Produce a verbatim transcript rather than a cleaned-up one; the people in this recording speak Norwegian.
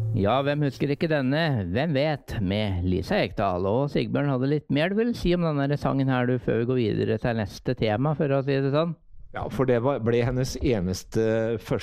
Ja, hvem husker ikke denne? Hvem vet? Med Lisa Ekdal. Og Sigbjørn hadde litt mer du vil si om denne sangen her du før vi går videre til neste tema, for å si det sånn. Ja, for det var, ble hennes eneste første